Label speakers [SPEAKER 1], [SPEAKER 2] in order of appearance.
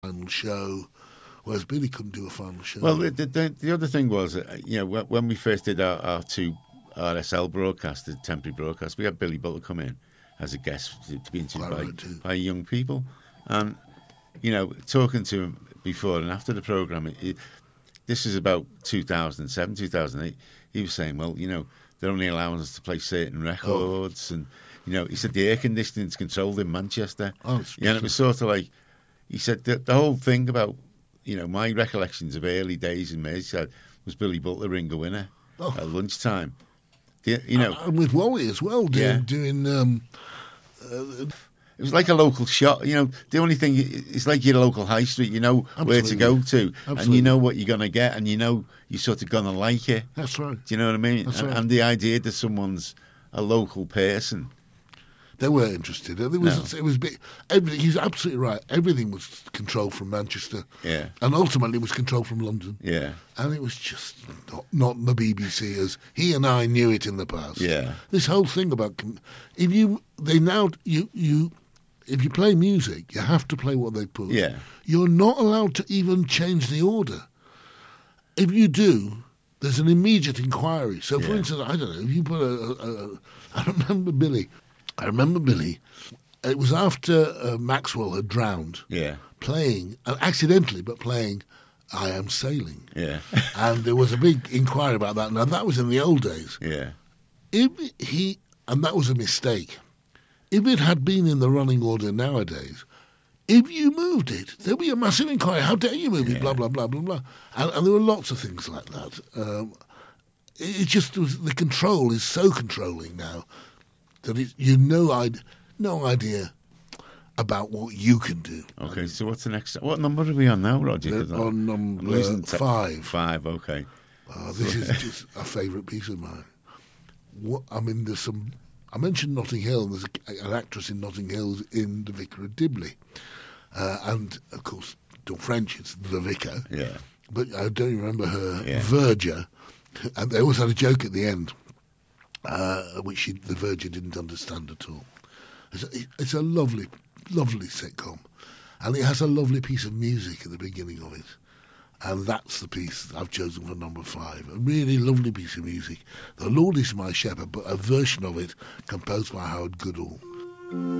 [SPEAKER 1] final show, whereas Billy couldn't do a final show.
[SPEAKER 2] Well, the other thing was, when we first did our two RSL broadcasts, the temporary broadcasts, we had Billy Butler come in as a guest to be interviewed by young people. And, talking to him before and after the programme, this is about 2007, 2008, he was saying, well, they're only allowing us to play certain records. And, he said the air conditioning's controlled in Manchester. And it was sort of like, he said the whole thing about, my recollections of early days in Merseyside was Billy Butler ring a winner at lunchtime.
[SPEAKER 1] And with Wally as well, doing
[SPEAKER 2] it was like a local shop. The only thing, it's like your local high street. You know where to go to, and you know what you're going to get, and you're sort of going to like it.
[SPEAKER 1] That's right.
[SPEAKER 2] Do you know what I mean?
[SPEAKER 1] That's right.
[SPEAKER 2] And the idea that someone's a local person.
[SPEAKER 1] They were interested. It was big. He's absolutely right. Everything was controlled from Manchester.
[SPEAKER 2] Yeah.
[SPEAKER 1] And ultimately it was controlled from London.
[SPEAKER 2] Yeah.
[SPEAKER 1] And it was just not the BBC as he and I knew it in the past.
[SPEAKER 2] Yeah.
[SPEAKER 1] This whole thing about if you play music, you have to play what they put.
[SPEAKER 2] Yeah.
[SPEAKER 1] You're not allowed to even change the order. If you do, there's an immediate inquiry. So, for instance, I don't know, if you put I remember Billy. It was after Maxwell had drowned.
[SPEAKER 2] Yeah.
[SPEAKER 1] Playing, accidentally, but playing I Am Sailing.
[SPEAKER 2] Yeah.
[SPEAKER 1] And there was a big inquiry about that. Now, that was in the old days.
[SPEAKER 2] Yeah.
[SPEAKER 1] And that was a mistake. If it had been in the running order nowadays, if you moved it, there'd be a massive inquiry. How dare you move it? Blah, blah, blah, blah, blah. And there were lots of things like that. It just was, the control is so controlling now that no idea about what you can do.
[SPEAKER 2] Okay, so what's the next? What number are we on now, Roger?
[SPEAKER 1] On number 5.
[SPEAKER 2] 5, okay.
[SPEAKER 1] This is just a favourite piece of mine. There's some. I mentioned Notting Hill. There's an actress in Notting Hill in The Vicar of Dibley, and of course, to French it's the Vicar.
[SPEAKER 2] Yeah.
[SPEAKER 1] But I don't remember her Verger, and they always had a joke at the end, which the Verger didn't understand at all. It's a lovely, lovely sitcom, and it has a lovely piece of music at the beginning of it. And that's the piece I've chosen for number 5. A really lovely piece of music. The Lord is My Shepherd, but a version of it composed by Howard Goodall.